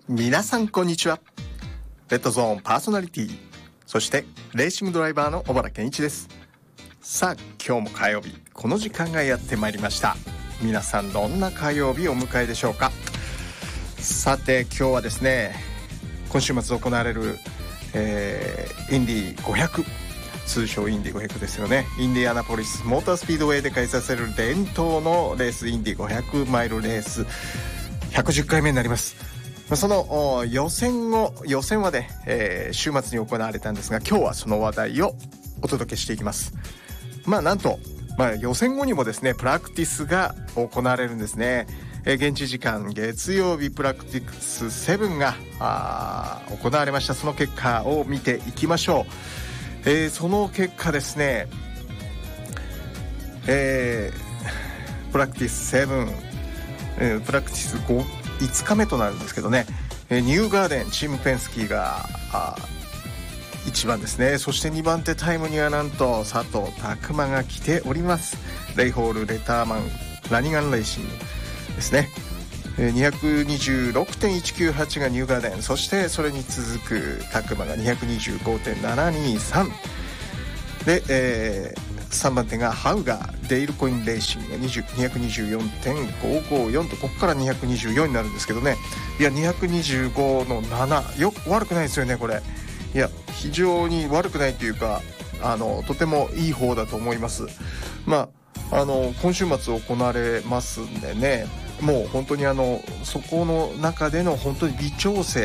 皆さんこんにちは。レッドゾーンパーソナリティ、そしてレーシングドライバーの小原健一です。さあ今日も火曜日、この時間がやってまいりました。皆さんどんな火曜日をお迎えでしょうか。さて今日はですね、今週末行われる、インディ500、通称インディ500ですよね。インディアナポリスモータースピードウェイで開催される伝統のレース、インディ500マイルレース110回目になります。その予選はで、週末に行われたんですが、今日はその話題をお届けしていきます。なんと、予選後にもですね、プラクティスが行われるんですね。現地時間月曜日、プラクティス7が行われました。その結果を見ていきましょう。その結果ですね、プラクティス7、プラクティス5日目となるんですけどね、ニューガーデンチームペンスキーが1番ですね。そして2番手タイムにはなんと佐藤拓磨が来ております。レイホール、レターマン、ラニガンレーシングですね。226.198 がニューガーデン、そしてそれに続く拓磨が 225.723 で、3番手がハウガー、デイルコインレーシングが 224.554 と、ここから224になるんですけどね。いや225の7、悪くないですよねこれ。いや非常に悪くないというか、とてもいい方だと思います。今週末行われますんでね、もう本当にそこの中での本当に微調整